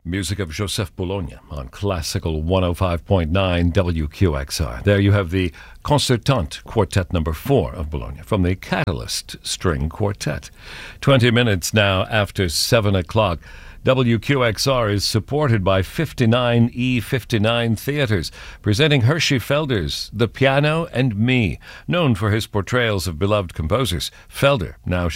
Music of Joseph Bologna on Classical 105.9 WQXR. There you have the Concertante Quartet number 4 of Bologna from the Catalyst String Quartet. 20 minutes now after 7 o'clock. WQXR is supported by 59E59 Theaters, presenting Hershey Felder's The Piano and Me. Known for his portrayals of beloved composers, Felder now